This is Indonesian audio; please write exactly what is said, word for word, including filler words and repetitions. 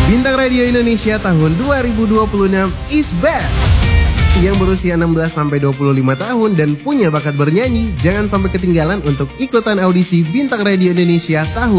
Bintang Radio Indonesia tahun dua ribu dua puluh enam is back. Yang berusia enam belas sampai dua puluh lima tahun dan punya bakat bernyanyi, jangan sampai ketinggalan untuk ikutan audisi Bintang Radio Indonesia tahun